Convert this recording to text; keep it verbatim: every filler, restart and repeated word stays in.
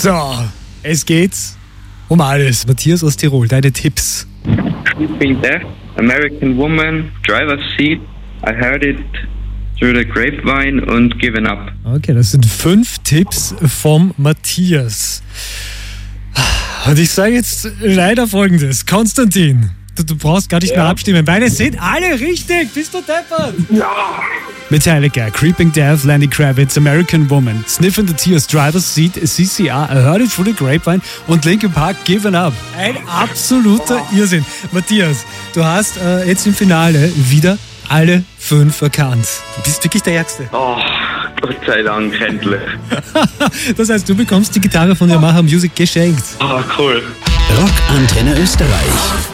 So, es geht um alles. Matthias aus Tirol, deine Tipps. Creeping Death, American Woman, Driver's Seat, I Heard It Through the Grapevine und Given Up. Okay, das sind fünf Tipps vom Matthias. Und ich sage jetzt leider Folgendes. Konstantin, du, du brauchst gar nicht ja. mehr abstimmen, weil es sind alle richtig. Bist du deppert? Ja. Metallica, Creeping Death, Lenny Kravitz, American Woman, Sniff in the Tears, Driver's Seat, C C R, I Heard It Through the Grapevine und Linkin Park, Given Up. Ein absoluter oh. Irrsinn. Matthias, du hast äh, jetzt im Finale wieder alle fünf erkannt. Du bist wirklich der Ärgste. Oh, Gott sei Dank, endlich. Das heißt, du bekommst die Gitarre von Yamaha Music geschenkt. Ah, oh, cool. Rock Antenne Österreich.